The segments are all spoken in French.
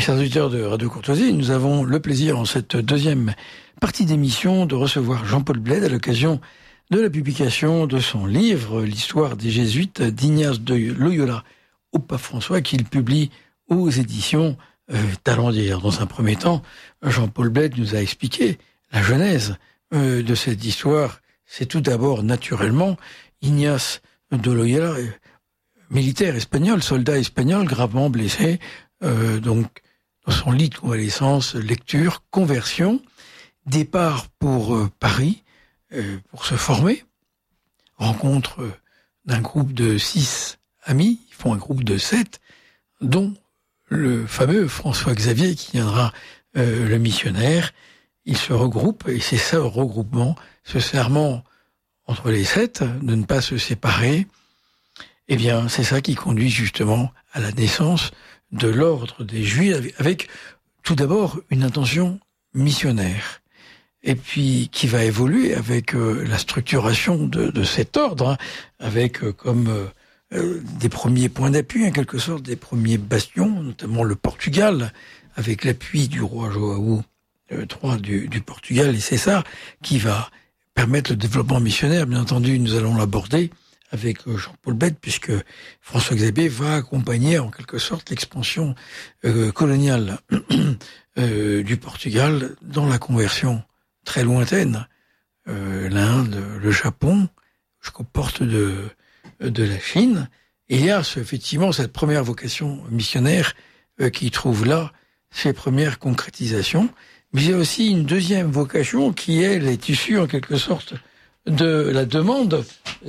Chers auditeurs de Radio Courtoisie, nous avons le plaisir en cette deuxième partie d'émission de recevoir Jean-Paul Bled à l'occasion de la publication de son livre « L'histoire des Jésuites » d'Ignace de Loyola au pape François qu'il publie aux éditions Talendière. Dans un premier temps, Jean-Paul Bled nous a expliqué la genèse de cette histoire. C'est tout d'abord naturellement Ignace de Loyola, militaire espagnol, soldat espagnol gravement blessé, donc dans son lit de convalescence, lecture, conversion, départ pour Paris pour se former, rencontre d'un groupe de 6 amis, ils font un groupe de 7, dont le fameux François Xavier qui viendra le missionnaire. Ils se regroupent et c'est ça, le regroupement, ce serment entre les 7 de ne pas se séparer. Eh bien, c'est ça qui conduit justement à la naissance de l'ordre des Juifs, avec tout d'abord une intention missionnaire, et puis qui va évoluer avec la structuration de cet ordre, hein, avec comme des premiers points d'appui, en quelque sorte, des premiers bastions, notamment le Portugal, avec l'appui du roi João III du Portugal, et c'est ça qui va permettre le développement missionnaire. Bien entendu, nous allons l'aborder avec Jean-Paul Bled, puisque François Xavier va accompagner en quelque sorte l'expansion coloniale du Portugal dans la conversion très lointaine, l'Inde, le Japon, jusqu'aux portes de la Chine. Et il y a effectivement cette première vocation missionnaire qui trouve là ses premières concrétisations. Mais il y a aussi une deuxième vocation qui, elle, est issue en quelque sorte de la demande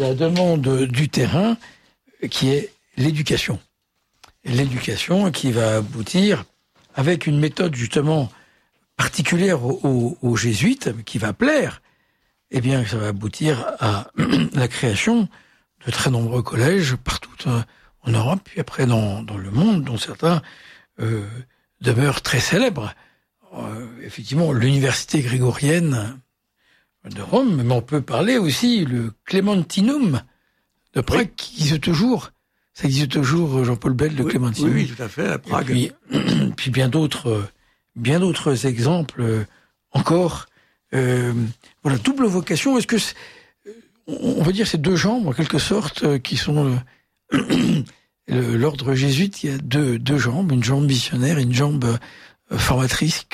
du terrain, qui est l'éducation. L'éducation qui va aboutir avec une méthode justement particulière aux jésuites, qui va plaire. Eh bien, ça va aboutir à la création de très nombreux collèges partout en Europe, puis après dans le monde, dont certains demeurent très célèbres. Effectivement, l'université grégorienne de Rome, mais on peut parler aussi le Clémentinum de Prague, oui, qui existe toujours. Ça existe toujours, Jean-Paul Bled, le Clémentinum. Oui, tout à fait, à Prague. Et puis bien d'autres exemples encore. Voilà, double vocation. Est-ce que on va dire ces deux jambes, en quelque sorte, qui sont l'ordre jésuite, il y a deux jambes, une jambe missionnaire et une jambe formatrice.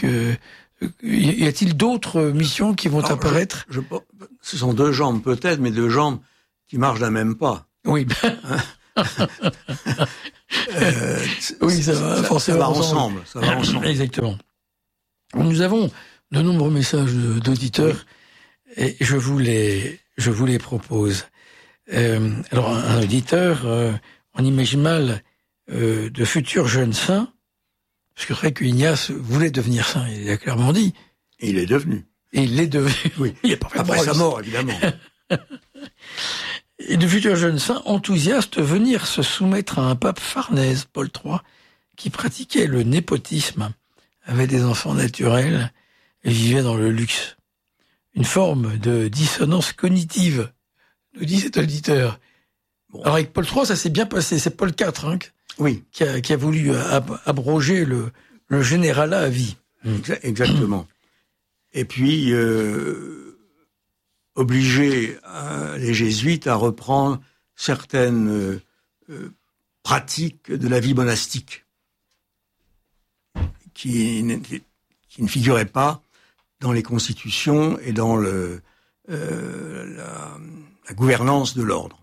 Y a-t-il d'autres missions qui vont apparaître? Ce sont deux jambes peut-être, mais deux jambes qui marchent d'un même pas. Oui. Oui, ça va forcément ensemble. Ça va ensemble. Exactement. Nous avons de nombreux messages d'auditeurs, et je vous les propose. Alors, un auditeur, on imagine mal de futurs jeunes saints, parce que c'est vrai qu'Ignace voulait devenir saint, il a clairement dit. Et il est devenu. Et il l'est devenu. Oui. Après sa mort, évidemment. Et de futurs jeunes saints enthousiastes venir se soumettre à un pape Farnèse, Paul III, qui pratiquait le népotisme, avait des enfants naturels et vivait dans le luxe. Une forme de dissonance cognitive, nous dit cet auditeur. Bon. Alors avec Paul III, ça s'est bien passé. C'est Paul IV, hein, oui, qui a voulu abroger le généralat à vie. Exactement. Et puis obliger les jésuites à reprendre certaines pratiques de la vie monastique qui ne figuraient pas dans les constitutions et dans la gouvernance de l'ordre.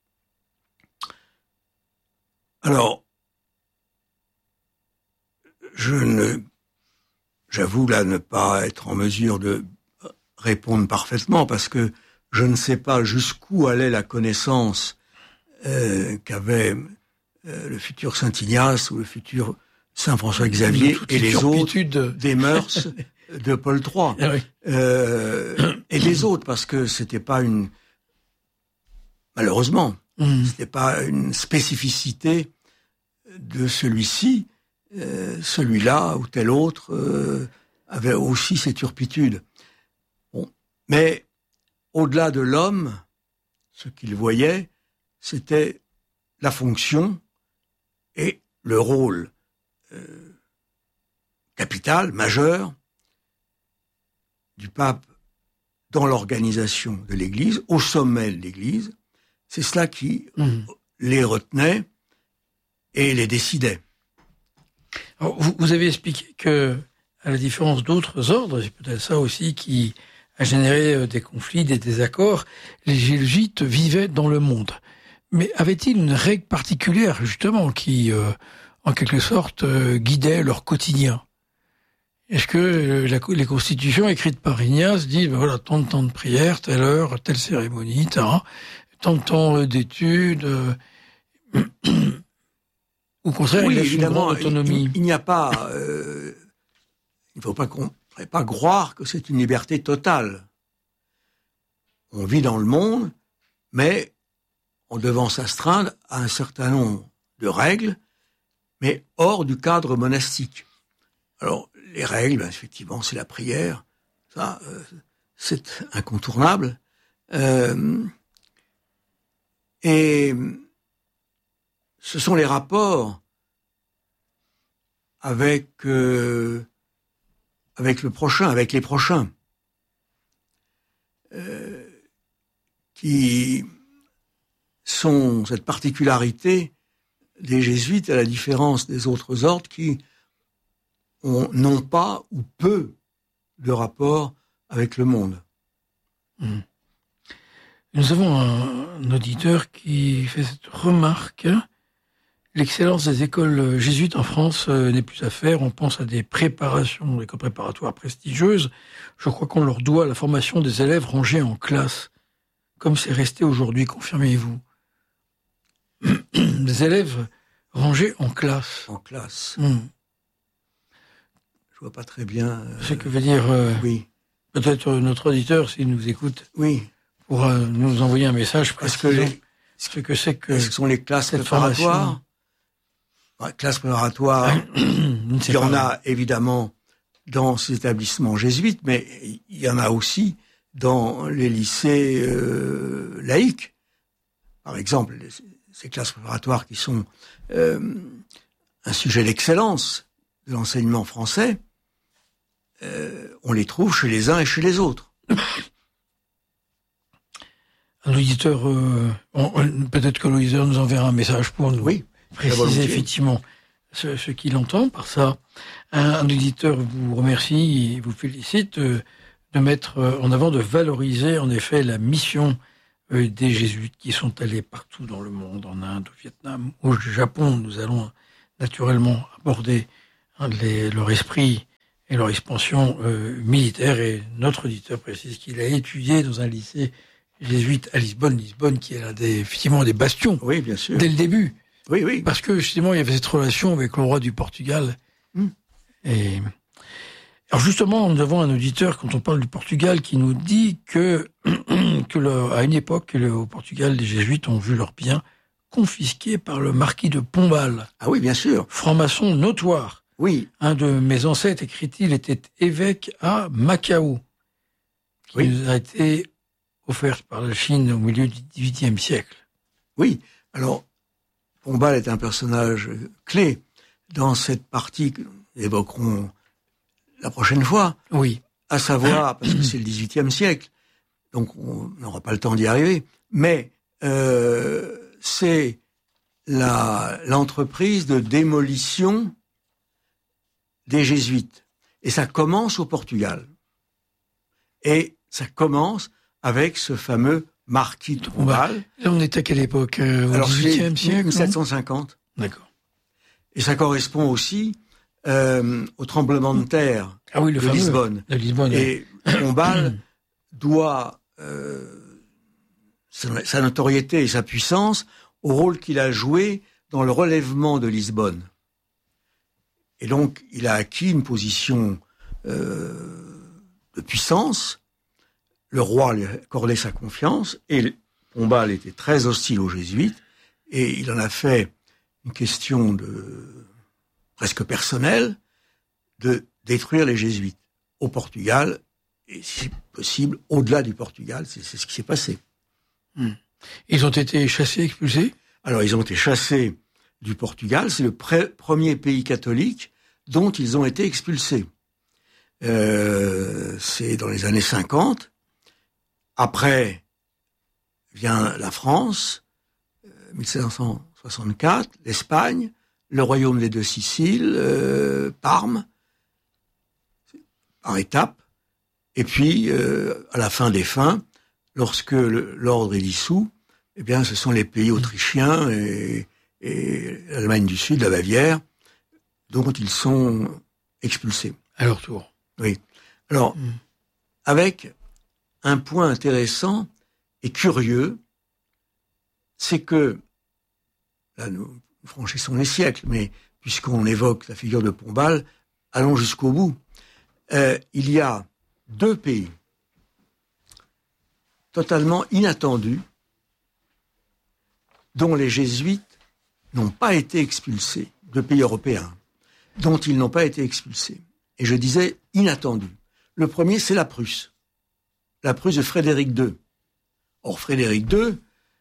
Alors, j'avoue là ne pas être en mesure de répondre parfaitement parce que je ne sais pas jusqu'où allait la connaissance qu'avait le futur Saint Ignace ou le futur Saint François Xavier et les autres des mœurs de Paul III. Ah oui. Et les autres, parce que c'était pas malheureusement, c'était pas une spécificité de celui-ci. Celui-là ou tel autre avait aussi ses turpitudes. Bon. Mais au-delà de l'homme, ce qu'il voyait, c'était la fonction et le rôle capital majeur du pape dans l'organisation de l'Église, au sommet de l'Église. C'est cela qui les retenait et les décidait. Alors, vous avez expliqué que, à la différence d'autres ordres, c'est peut-être ça aussi qui a généré des conflits, des désaccords, les jésuites vivaient dans le monde. Mais avait-il une règle particulière, justement, qui, en quelque sorte, guidait leur quotidien? Est-ce que les constitutions écrites par Ignace disent, ben voilà, tant de temps de prière, telle heure, telle cérémonie, tant de temps d'études, au contraire, oui, il laisse évidemment, une grande autonomie. Il n'y a pas, il ne faut pas croire que c'est une liberté totale. On vit dans le monde, mais en devant s'astreindre à un certain nombre de règles, mais hors du cadre monastique. Alors, les règles, ben, effectivement, c'est la prière. Ça, c'est incontournable. Et ce sont les rapports avec le prochain, avec les prochains, qui sont cette particularité des jésuites, à la différence des autres ordres qui n'ont pas ou peu de rapport avec le monde. Nous avons un auditeur qui fait cette remarque. L'excellence des écoles jésuites en France n'est plus à faire. On pense à des préparations, des écoles préparatoires prestigieuses. Je crois qu'on leur doit la formation des élèves rangés en classe. Comme c'est resté aujourd'hui, confirmez-vous. Des élèves rangés en classe. En classe. Je vois pas très bien. Ce que veut dire. Oui. Peut-être notre auditeur, s'il nous écoute, oui, pour nous envoyer un message précisant ce que c'est que. Est-ce que sont les classes préparatoires? Classes préparatoires. Il y en a évidemment dans ces établissements jésuites, mais il y en a aussi dans les lycées laïques. Par exemple, ces classes préparatoires qui sont un sujet d'excellence de l'enseignement français, on les trouve chez les uns et chez les autres. Un auditeur, peut-être que l'auditeur nous enverra un message pour nous préciser effectivement ce qu'il entend par ça. Un auditeur vous remercie et vous félicite de mettre en avant, de valoriser en effet la mission des jésuites qui sont allés partout dans le monde, en Inde, au Vietnam, au Japon. Nous allons naturellement aborder leur esprit et leur expansion militaire. Et notre auditeur précise qu'il a étudié dans un lycée jésuite à Lisbonne, qui est effectivement des bastions. Oui, bien sûr. Dès le début. Oui, oui. Parce que justement, il y avait cette relation avec le roi du Portugal. Et alors justement, nous avons un auditeur, quand on parle du Portugal, qui nous dit que à une époque, au Portugal, les jésuites ont vu leurs biens confisqués par le marquis de Pombal. Ah oui, bien sûr. Franc-maçon notoire. Oui. Un de mes ancêtres, écrit-il, était évêque à Macao, qui nous a été offert par la Chine au milieu du XVIIIe siècle. Oui. Alors, Pombal est un personnage clé dans cette partie que nous évoquerons la prochaine fois. Oui. À savoir, parce que c'est le XVIIIe siècle, donc on n'aura pas le temps d'y arriver, mais c'est l'entreprise de démolition des jésuites. Et ça commence au Portugal. Et ça commence avec ce fameux marquis de Pombal. Là, on est à quelle époque? Au XVIIIe siècle? 1750. D'accord. Et ça correspond aussi au tremblement de terre de Lisbonne. Et Pombal doit sa notoriété et sa puissance au rôle qu'il a joué dans le relèvement de Lisbonne. Et donc, il a acquis une position de puissance. Le roi lui accordait sa confiance et Pombal était très hostile aux jésuites et il en a fait une question presque personnelle de détruire les jésuites au Portugal et, si possible, au-delà du Portugal. C'est ce qui s'est passé. Ils ont été chassés, expulsés? Alors, ils ont été chassés du Portugal. C'est le premier pays catholique dont ils ont été expulsés. C'est dans les années 50. Après vient la France, 1764, l'Espagne, le royaume des deux Siciles, Parme, par étapes. Et puis, à la fin des fins, lorsque l'ordre est dissous, eh bien, ce sont les pays autrichiens et l'Allemagne du Sud, la Bavière, dont ils sont expulsés. À leur tour. Oui. Alors, avec un point intéressant et curieux, c'est que, là, nous franchissons les siècles, mais puisqu'on évoque la figure de Pombal, allons jusqu'au bout. Il y a 2 pays totalement inattendus dont les jésuites n'ont pas été expulsés, 2 pays européens, dont ils n'ont pas été expulsés. Et je disais inattendus. Le premier, c'est la Prusse de Frédéric II. Or, Frédéric II,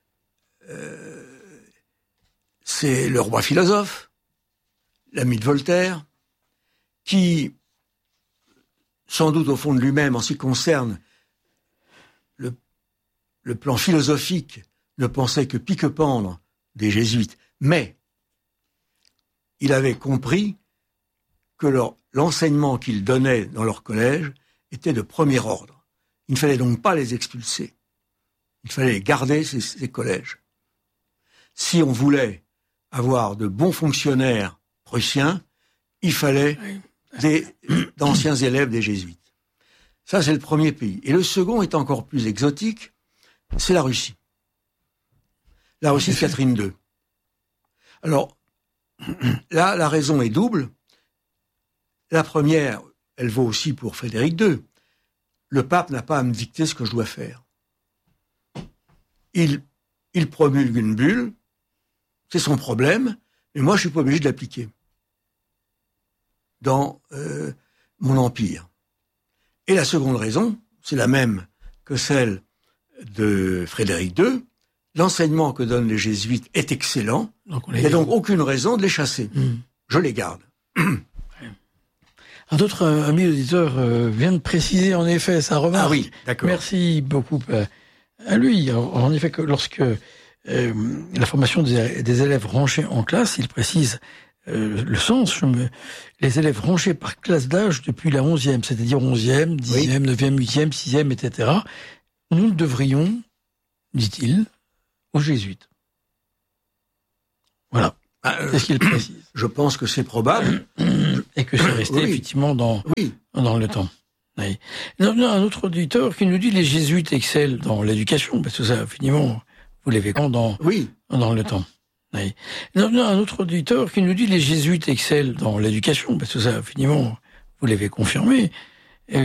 c'est le roi philosophe, l'ami de Voltaire, qui, sans doute au fond de lui-même, en ce qui concerne le plan philosophique, ne pensait que pique-pendre des jésuites. Mais il avait compris que l'enseignement qu'ils donnaient dans leur collège était de premier ordre. Il ne fallait donc pas les expulser. Il fallait garder ces collèges. Si on voulait avoir de bons fonctionnaires prussiens, il fallait d'anciens élèves des jésuites. Ça, c'est le premier pays. Et le second est encore plus exotique, c'est la Russie. La Russie de Catherine II. Alors, là, la raison est double. La première, elle vaut aussi pour Frédéric II. Le pape n'a pas à me dicter ce que je dois faire. Il promulgue une bulle, c'est son problème, mais moi, je suis pas obligé de l'appliquer dans mon empire. Et la seconde raison, c'est la même que celle de Frédéric II. L'enseignement que donnent les jésuites est excellent. Il n'y a donc aucune raison de les chasser. Je les garde. Un autre ami auditeur vient de préciser en effet sa remarque. Ah oui, d'accord. Merci beaucoup à lui. En effet, que lorsque la formation des élèves rangés en classe, il précise le sens, les élèves rangés par classe d'âge depuis la 11e, c'est-à-dire 11e, 10e, 9e, 8e, 6e, etc., nous le devrions, dit-il, aux jésuites. Voilà. C'est ce qu'il précise. Je pense que c'est probable. Et que c'est resté effectivement dans le temps. Oui. Un autre auditeur qui nous dit les jésuites excellent dans l'éducation, parce que ça, finalement, vous l'avez quand dans le temps. Oui. Un autre auditeur qui nous dit les jésuites excellent dans l'éducation, parce que ça, finalement, vous l'avez confirmé.